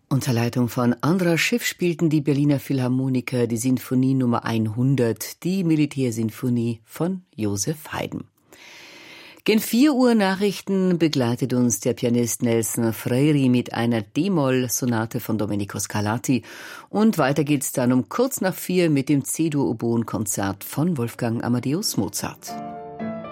Unter Leitung von Andra Schiff spielten die Berliner Philharmoniker die Sinfonie Nummer 100, die Militärsinfonie von Joseph Haydn. Gen 4 Uhr Nachrichten begleitet uns der Pianist Nelson Freire mit einer D-Moll-Sonate von Domenico Scarlatti. Und weiter geht's dann um kurz nach 4 mit dem C-Dur-Oboen-Konzert von Wolfgang Amadeus Mozart.